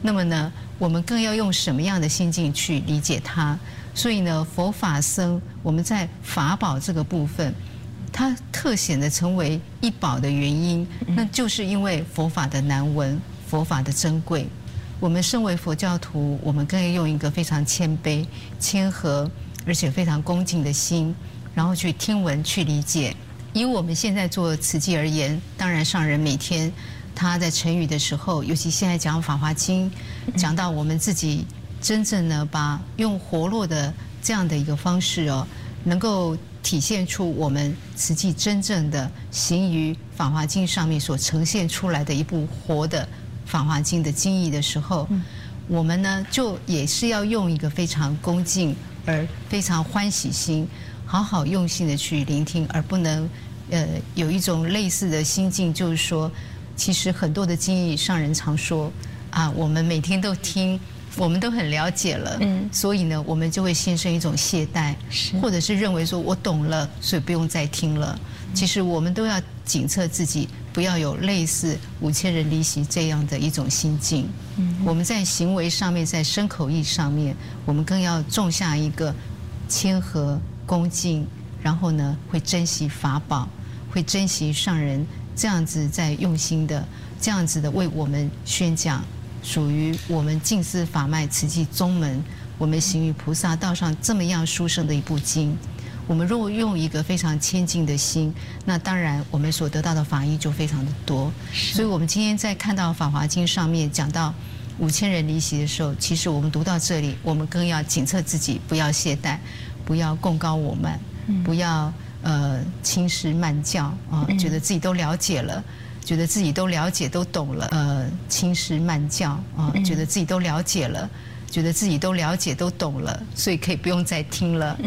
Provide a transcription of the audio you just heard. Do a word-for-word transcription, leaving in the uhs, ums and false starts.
那么呢，我们更要用什么样的心境去理解它？所以呢，佛法僧我们在法宝这个部分，它特显的成为一宝的原因，那就是因为佛法的难闻，佛法的珍贵。我们身为佛教徒，我们更要用一个非常谦卑、谦和，而且非常恭敬的心，然后去听闻、去理解。以我们现在做慈济而言，当然上人每天他在晨语的时候，尤其现在讲《法华经》，讲到我们自己真正呢，把用活络的这样的一个方式哦，能够体现出我们慈济真正的行于《法华经》上面所呈现出来的一部活的《法华经》的经义的时候，我们呢就也是要用一个非常恭敬而非常欢喜心，好好用心的去聆听，而不能呃有一种类似的心境，就是说，其实很多的经义上人常说啊，我们每天都听，我们都很了解了，嗯，所以呢，我们就会心生一种懈怠，或者是认为说我懂了，所以不用再听了。其实我们都要检测自己，不要有类似五千人离席这样的一种心境。嗯，我们在行为上面，在身口意上面，我们更要种下一个谦和恭敬，然后呢，会珍惜法宝，会珍惜上人这样子在用心的，这样子的为我们宣讲属于我们净思法脉慈济宗门，我们行于菩萨道上这么样殊胜的一部经。我们如果用一个非常谦敬的心，那当然我们所得到的法益就非常的多。所以我们今天在看到《法华经》上面讲到五千人离席的时候，其实我们读到这里，我们更要检测自己，不要懈怠，不要贡高我慢，不要呃轻视慢教啊，觉得自己都了解了。觉得自己都了解都懂了，呃，轻视慢教啊，觉得自己都了解了，觉得自己都了解都懂了，所以可以不用再听了。